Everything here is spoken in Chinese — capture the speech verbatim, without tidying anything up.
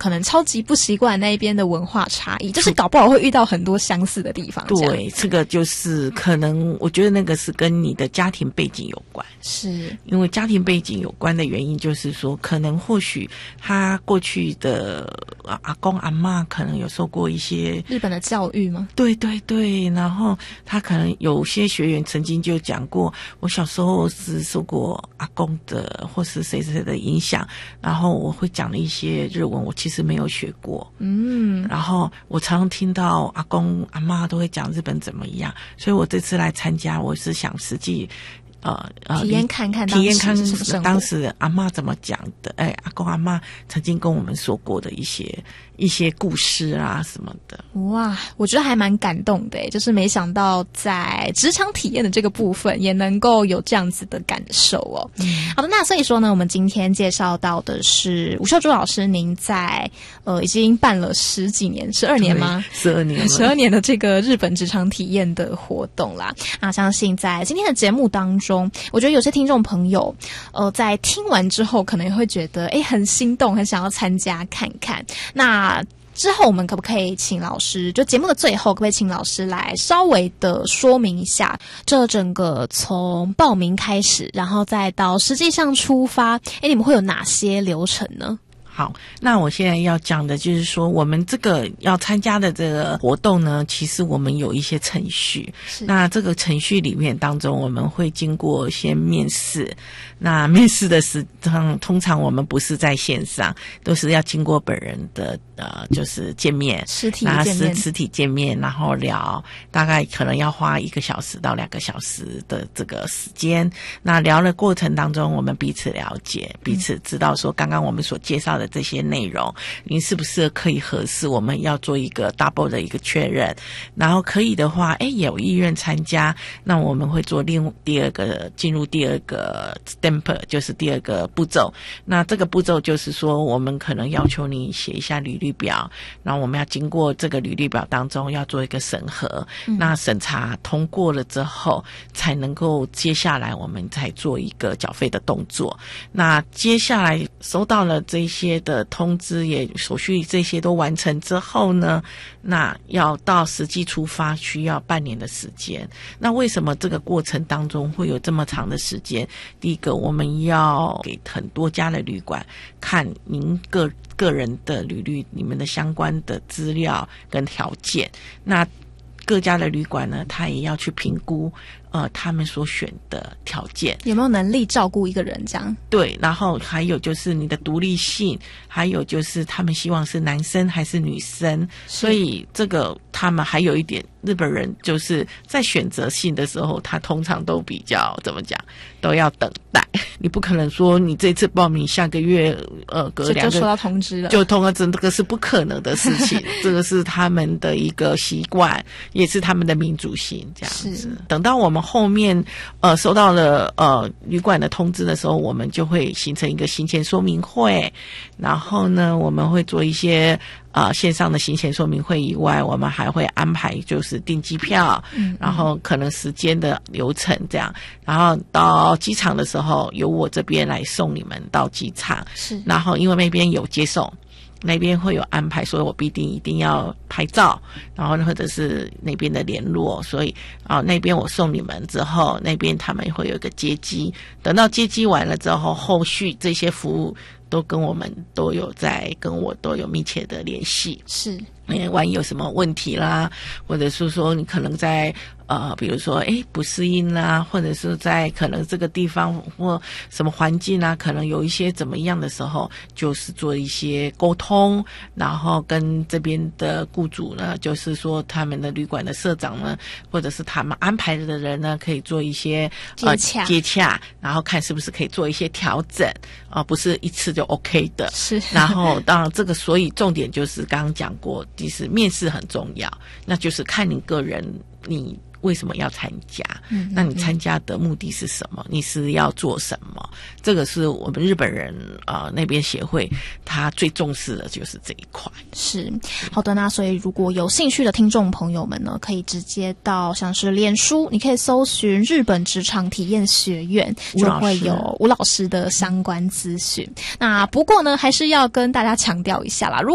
可能超级不习惯那一边的文化差异，就是搞不好会遇到很多相似的地方。 对，这个就是可能我觉得那个是跟你的家庭背景有关， 是因为家庭背景有关的原因，就是说可能或许他过去的阿公阿嬷可能有受过一些日本的教育吗？ 对对对，然后他可能有些学员曾经就讲过，我小时候是受过阿公的或是谁谁的影响，然后我会讲的一些日文我其实没有学过， 嗯， 然后我常常听到阿公阿嬷都会讲日本怎么样，所以我这次来参加，我是想实际呃呃体验看看体验看当时阿嬷怎么讲的，哎，阿公阿嬷曾经跟我们说过的一些一些故事啊什么的。 哇，我觉得还蛮感动的，就是没想到在职场体验的这个部分也能够有这样子的感受哦。嗯、好的，那所以说呢，我们今天介绍到的是吴秀珠老师，您在呃已经办了十几年，十二年吗？ 十二年， 十二年的这个日本职场体验的活动啦。那相信在今天的节目当中，我觉得有些听众朋友，呃，在听完之后，可能也会觉得，哎，很心动，很想要参加看看。那之后我们可不可以请老师，就节目的最后，可不可以请老师来稍微的说明一下，这整个从报名开始，然后再到实际上出发，哎，你们会有哪些流程呢？ 好，那我现在要讲的就是说，我们这个要参加的这个活动呢，其实我们有一些程序。那这个程序里面当中，我们会经过先面试。那面试的时常通常我们不是在线上，都是要经过本人的呃，就是见面， 实体见面， 实体见面，然后聊，大概可能要花一个小时到两个小时的这个时间。那聊的过程当中，我们彼此了解，彼此知道说，刚刚我们所介绍的这些内容，您是不是可以合适？我们要做一个 double 的一个确认，然后可以的话，哎，有意愿参加，那我们会做另第二个进入第二个 step， 就是第二个步骤。那这个步骤就是说，我们可能要求你写一下履历表，然后我们要经过这个履历表当中要做一个审核，嗯、那审查通过了之后，才能够接下来我们才做一个缴费的动作。那接下来收到了这些的通知，也手续这些都完成之后呢，那要到实际出发需要半年的时间。那为什么这个过程当中会有这么长的时间？第一个，我们要给很多家的旅馆看您个个人的履历，你们的相关的资料跟条件。那各家的旅馆呢，他也要去评估呃他们所选的条件有没有能力照顾一个人这样。 对，然后还有就是你的独立性，还有就是他们希望是男生还是女生，所以这个他们还有一点，日本人就是在选择性的时候，他通常都比较怎么讲，都要等待。你不可能说你这次报名下个月呃隔两个就收到通知了， 就通知，这个是不可能的事情。这个是他们的一个习惯，也是他们的民主性这样子。等到我们后面呃收到了呃旅馆的通知的时候，我们就会形成一个行前说明会，然后呢我们会做一些呃线上的行前说明会以外，我们还会安排就是订机票，嗯嗯然后可能时间的流程这样，然后到机场的时候由我这边来送你们到机场，是，然后因为那边有接送，那边会有安排，所以我必定一定要拍照，然后或者是那边的联络，所以啊那边我送你们之后，那边他们会有一个接机，等到接机完了之后，后续这些服务都跟我们都有在跟我都有密切的联系， 是， 因为万一有什么问题啦，或者是说你可能在呃，比如说诶不适应啦，或者是在可能这个地方或什么环境啊，可能有一些怎么样的时候，就是做一些沟通，然后跟这边的雇主呢，就是说他们的旅馆的社长呢，或者是他们安排的人呢，可以做一些呃接洽， 接洽，然后看是不是可以做一些调整啊、呃，不是一次就 OK 的。 是， 然后当然这个，所以重点就是刚刚讲过，其实面试很重要，那就是看你个人你为什么要参加？嗯，那你参加的目的是什么？你是要做什么？这个是我们日本人啊、呃、那边协会他最重视的就是这一块。 是，好的，那所以如果有兴趣的听众朋友们呢，可以直接到像是脸书，你可以搜寻日本职场体验学院，就会有吴老师的相关资讯。那不过呢，还是要跟大家强调一下啦，如